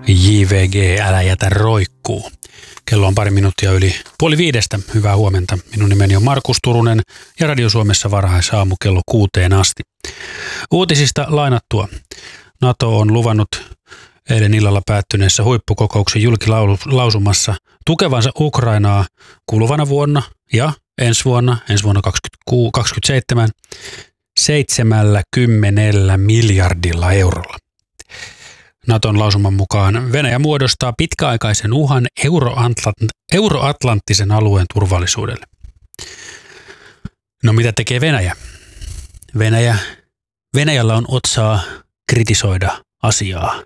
JVG, älä jätä roikkuu. Kello on 5:02. Hyvää huomenta. Minun nimeni on Markus Turunen ja Radio Suomessa varhaisaamu kello 6 asti. Uutisista lainattua. NATO on luvannut eilen illalla päättyneessä huippukokouksen julkilausumassa tukevansa Ukrainaa kuluvana vuonna ja ensi vuonna 2027, 70 miljardilla eurolla. Naton lausuman mukaan Venäjä muodostaa pitkäaikaisen uhan euroatlanttisen alueen turvallisuudelle. No mitä tekee Venäjä? Venäjällä on otsaa kritisoida asiaa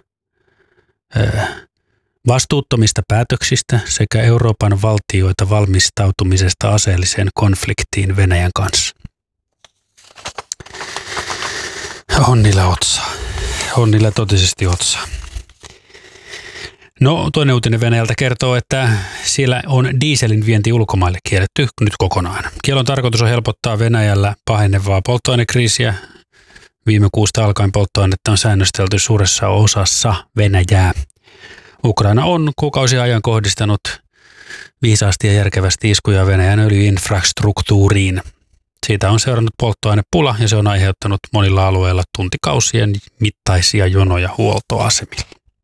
vastuuttomista päätöksistä sekä Euroopan valtioita valmistautumisesta aseelliseen konfliktiin Venäjän kanssa. On niillä otsaa. On niillä totisesti otsaa. No, toinen uutinen Venäjältä kertoo, että siellä on dieselin vienti ulkomaille kielletty nyt kokonaan. Kielon tarkoitus on helpottaa Venäjällä pahenevaa polttoainekriisiä. Viime kuusta alkaen polttoainetta on säännöstelty suuressa osassa Venäjää. Ukraina on kuukausia ajan kohdistanut viisaasti ja järkevästi iskuja Venäjän öljyinfrastruktuuriin. Siitä on seurannut polttoainepula ja se on aiheuttanut monilla alueilla tuntikausien mittaisia jonoja huoltoasemilla.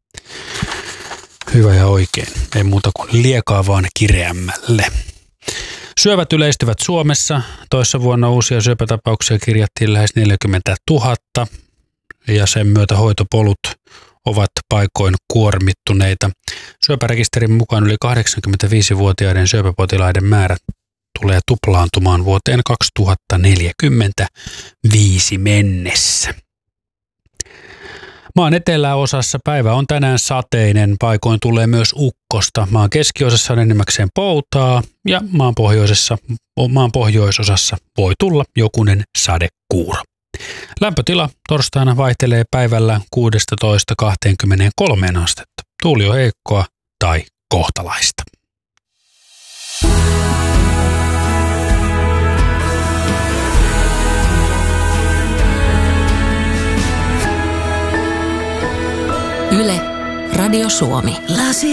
Hyvä ja oikein. Ei muuta kuin liekaa vaan kireämmälle. Syövät yleistyvät Suomessa. Toissa vuonna uusia syöpätapauksia kirjattiin lähes 40 000 ja sen myötä hoitopolut ovat paikoin kuormittuneita. Syöpärekisterin mukaan yli 85-vuotiaiden syöpäpotilaiden määrä tulee tuplaantumaan vuoteen 2045 mennessä. Maan eteläosassa päivä on tänään sateinen, paikoin tulee myös ukkosta. Maan keskiosassa on enimmäkseen poutaa ja maan pohjoisosassa voi tulla jokunen sadekuuro. Lämpötila torstaina vaihtelee päivällä 16–23 astetta. Tuuli on heikkoa tai kohtalaista. Yle, Radio Suomi.